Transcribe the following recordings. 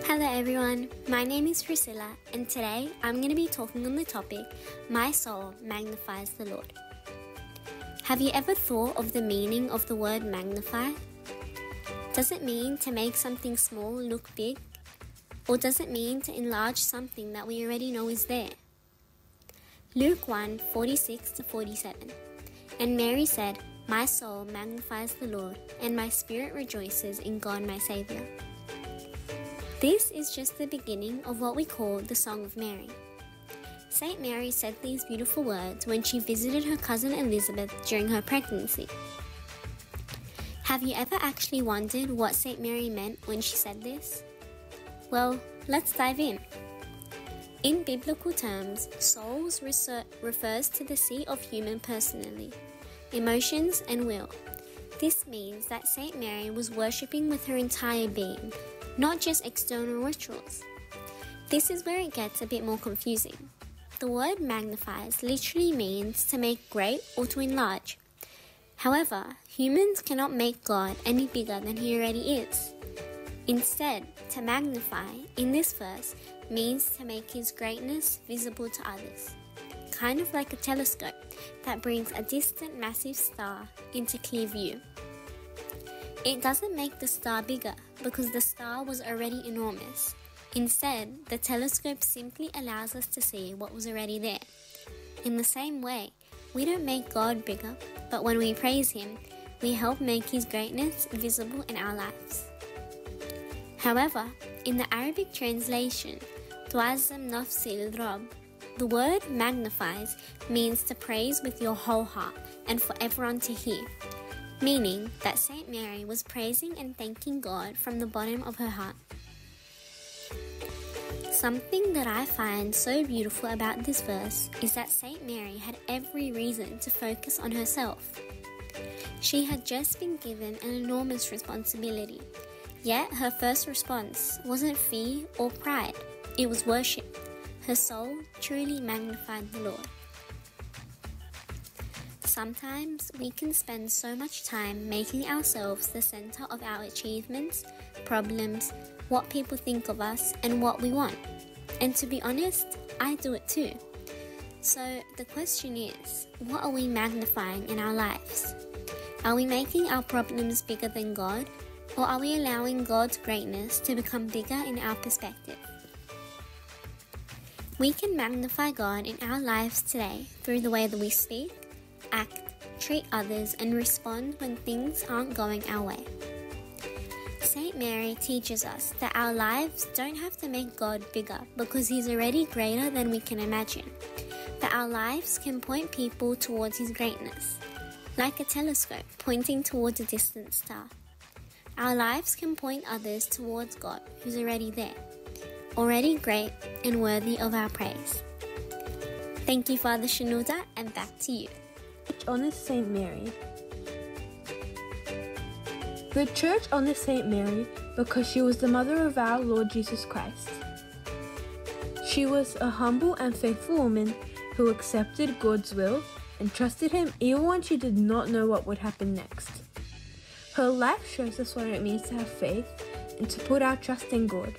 Hello everyone, my name is Priscilla and today I'm going to be talking on the topic, My Soul Magnifies the Lord. Have you ever thought of the meaning of the word magnify? Does it mean to make something small look big? Or does it mean to enlarge something that we already know is there? Luke 1:46-47. And Mary said, My soul magnifies the Lord, and my spirit rejoices in God my Saviour. This is just the beginning of what we call the Song of Mary. Saint Mary said these beautiful words when she visited her cousin Elizabeth during her pregnancy. Have you ever actually wondered what Saint Mary meant when she said this? Well, let's dive in. In biblical terms, souls refers to the seat of human personality, emotions and will. This means that Saint Mary was worshipping with her entire being, not just external rituals. This is where it gets a bit more confusing. The word magnifies literally means to make great or to enlarge. However, humans cannot make God any bigger than he already is. Instead, to magnify in this verse means to make his greatness visible to others, kind of like a telescope that brings a distant massive star into clear view. It doesn't make the star bigger because the star was already enormous. Instead, the telescope simply allows us to see what was already there. In the same way, we don't make God bigger, but when we praise him, we help make his greatness visible in our lives. However, in the Arabic translation, Tu'azzam nafsil Rabb, the word magnifies means to praise with your whole heart and for everyone to hear, meaning that Saint Mary was praising and thanking God from the bottom of her heart. Something that I find so beautiful about this verse is that Saint Mary had every reason to focus on herself. She had just been given an enormous responsibility, yet her first response wasn't fear or pride, it was worship. Her soul truly magnified the Lord. Sometimes we can spend so much time making ourselves the center of our achievements, problems, what people think of us, and what we want. And to be honest, I do it too. So the question is, what are we magnifying in our lives? Are we making our problems bigger than God, or are we allowing God's greatness to become bigger in our perspective? We can magnify God in our lives today through the way that we speak, act, treat others, and respond when things aren't going our way. Saint Mary teaches us that our lives don't have to make God bigger because he's already greater than we can imagine. That our lives can point people towards his greatness, like a telescope pointing towards a distant star. Our lives can point others towards God, who's already there, already great and worthy of our praise. Thank you, Father Shenouda, and back to you. Honors Saint Mary. The Church honors Saint Mary because she was the mother of our Lord Jesus Christ. She was a humble and faithful woman who accepted God's will and trusted him even when she did not know what would happen next. Her life shows us what it means to have faith and to put our trust in God.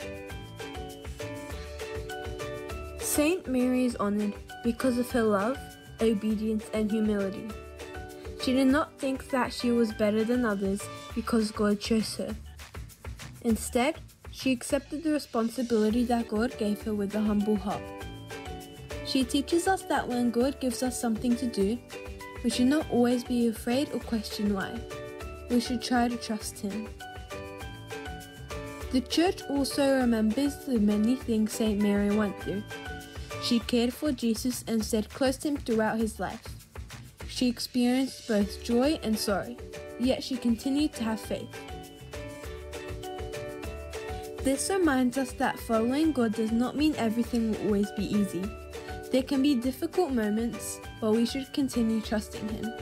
Saint Mary is honored because of her love, obedience, and humility. She did not think that she was better than others because God chose her. Instead, she accepted the responsibility that God gave her with a humble heart. She teaches us that when God gives us something to do, we should not always be afraid or question why. We should try to trust him. The Church also remembers the many things Saint Mary went through. She cared for Jesus and stayed close to him throughout his life. She experienced both joy and sorrow, yet she continued to have faith. This reminds us that following God does not mean everything will always be easy. There can be difficult moments, but we should continue trusting him.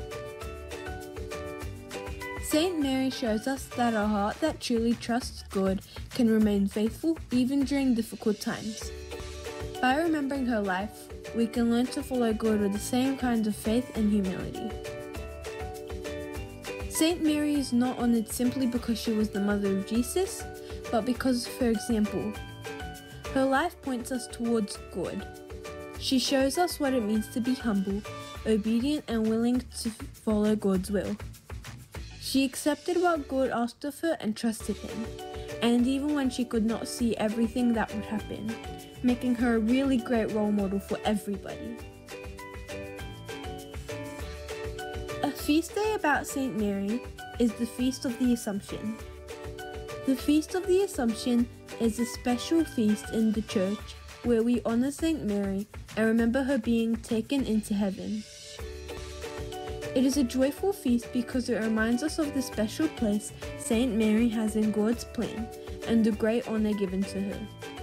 Saint Mary shows us that a heart that truly trusts God can remain faithful even during difficult times. By remembering her life, we can learn to follow God with the same kind of faith and humility. Saint Mary is not honored simply because she was the mother of Jesus, but because of her example. Her life points us towards God. She shows us what it means to be humble, obedient, and willing to follow God's will. She accepted what God asked of her and trusted Him, and even when she could not see everything that would happen, making her a really great role model for everybody. A feast day about St. Mary is the Feast of the Assumption. The Feast of the Assumption is a special feast in the church where we honor St. Mary and remember her being taken into heaven. It is a joyful feast because it reminds us of the special place St. Mary has in God's plan and the great honor given to her.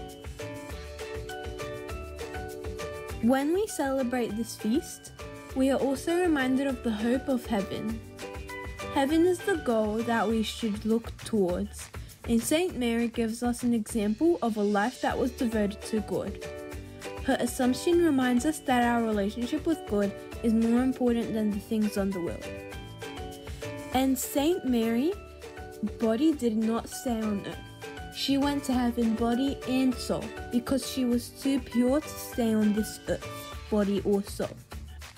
When we celebrate this feast, we are also reminded of the hope of heaven. Heaven is the goal that we should look towards, and St. Mary gives us an example of a life that was devoted to God. Her Assumption reminds us that our relationship with God is more important than the things on the world. And St. Mary's body did not stay on earth. She went to heaven body and soul because she was too pure to stay on this earth, body or soul.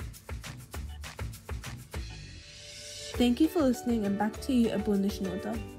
Thank you for listening, and back to you, a Bundesnote.